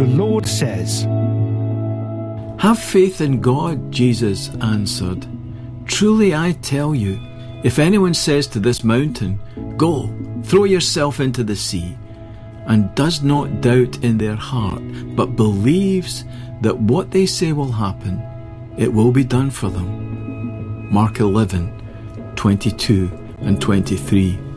the Lord says, "Have faith in God," Jesus answered. "Truly I tell you, if anyone says to this mountain, 'Go, throw yourself into the sea,' and does not doubt in their heart, but believes that what they say will happen, it will be done for them." Mark 11:22 and 23.